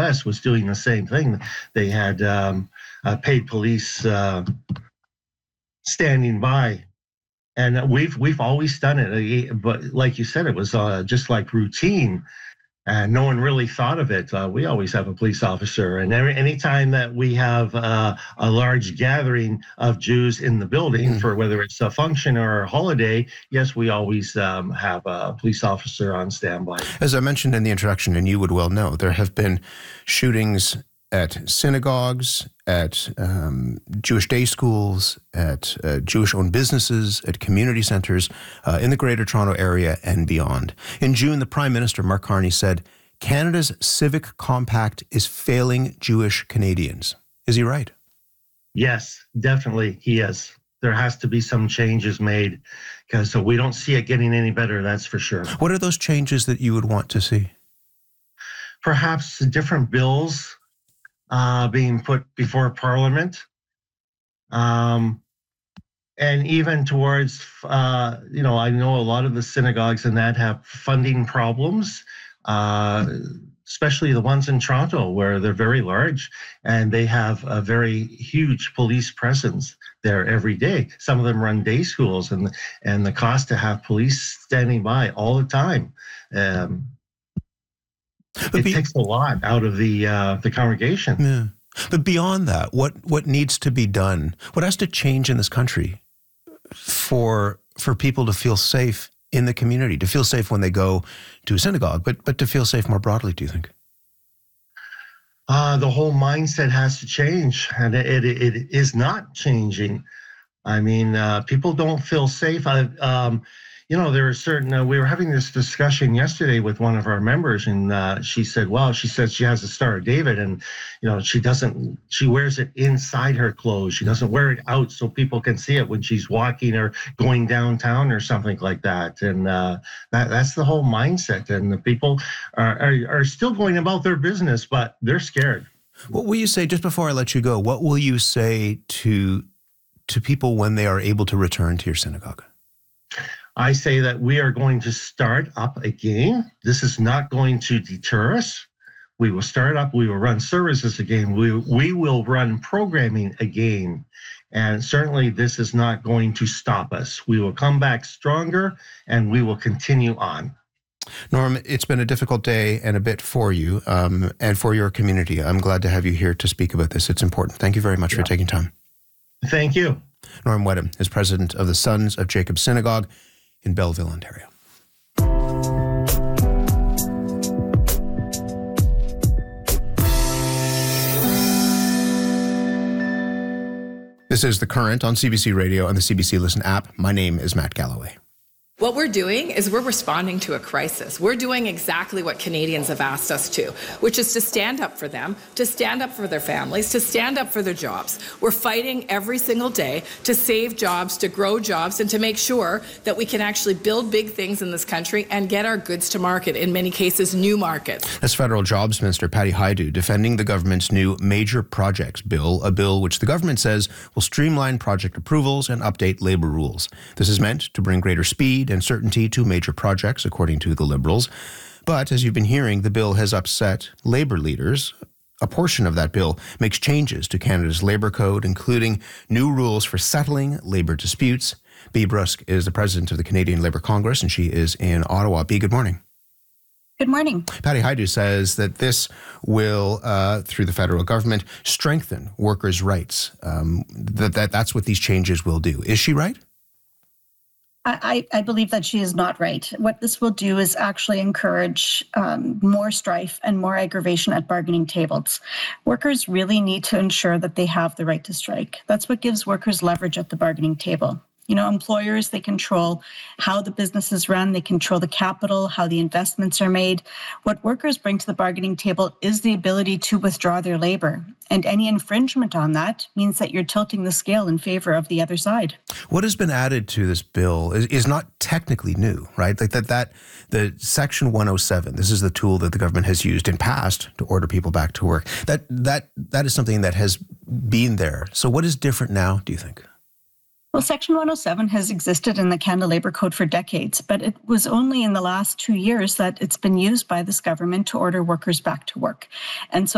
West was doing the same thing. They had paid police standing by. And we've always done it, but like you said, it was just like routine, and no one really thought of it. We always have a police officer, and anytime that we have a large gathering of Jews in the building for whether it's a function or a holiday, yes, we always have a police officer on standby. As I mentioned in the introduction, and you would well know, there have been shootings at synagogues, at Jewish day schools, at Jewish-owned businesses, at community centres in the Greater Toronto Area and beyond. In June, the Prime Minister, Mark Carney, said, Canada's civic compact is failing Jewish Canadians. Is he right? Yes, definitely he is. There has to be some changes made because we don't see it getting any better, that's for sure. What are those changes that you would want to see? Perhaps different bills being put before Parliament, and even towards, I know a lot of the synagogues and that have funding problems, especially the ones in Toronto where they're very large and they have a very huge police presence there every day. Some of them run day schools, and the cost to have police standing by all the time. It takes a lot out of the congregation. Yeah. But beyond that, what needs to be done? What has to change in this country for people to feel safe in the community, to feel safe when they go to a synagogue, but to feel safe more broadly, do you think? The whole mindset has to change, and it is not changing. I mean, people don't feel safe. There are certain, we were having this discussion yesterday with one of our members, and she said she has the Star of David, and, she wears it inside her clothes. She doesn't wear it out so people can see it when she's walking or going downtown or something like that. And that's the whole mindset. And the people are still going about their business, but they're scared. What will you say, just before I let you go, what will you say to people when they are able to return to your synagogue? I say that we are going to start up again. This is not going to deter us. We will start up. We will run services again. We will run programming again. And certainly this is not going to stop us. We will come back stronger, and we will continue on. Norm, it's been a difficult day and a bit for you and for your community. I'm glad to have you here to speak about this. It's important. Thank you very much for taking time. Thank you. Norm Wedham is president of the Sons of Jacob Synagogue in Belleville, Ontario. This is The Current on CBC Radio and the CBC Listen app. My name is Matt Galloway. What we're doing is we're responding to a crisis. We're doing exactly what Canadians have asked us to, which is to stand up for them, to stand up for their families, to stand up for their jobs. We're fighting every single day to save jobs, to grow jobs, and to make sure that we can actually build big things in this country and get our goods to market, in many cases, new markets. That's Federal Jobs Minister Patty Hajdu defending the government's new Major Projects Bill, a bill which the government says will streamline project approvals and update labour rules. This is meant to bring greater speed and certainty to major projects, according to the Liberals. But, as you've been hearing, the bill has upset labour leaders. A portion of that bill makes changes to Canada's labour code, including new rules for settling labour disputes. Bea Brusk is the president of the Canadian Labour Congress, and she is in Ottawa. Bea, good morning. Good morning. Patty Hajdu says that this will, through the federal government, strengthen workers' rights. That's what these changes will do. Is she right? I believe that she is not right. What this will do is actually encourage more strife and more aggravation at bargaining tables. Workers really need to ensure that they have the right to strike. That's what gives workers leverage at the bargaining table. Employers, they control how the business is run, they control the capital, how the investments are made. What workers bring to the bargaining table is the ability to withdraw their labor. And any infringement on that means that you're tilting the scale in favor of the other side. What has been added to this bill is not technically new, right? Like that the Section 107, this is the tool that the government has used in past to order people back to work. That is something that has been there. So what is different now, do you think? Well, Section 107 has existed in the Canada Labour Code for decades, but it was only in the last 2 years that it's been used by this government to order workers back to work. And so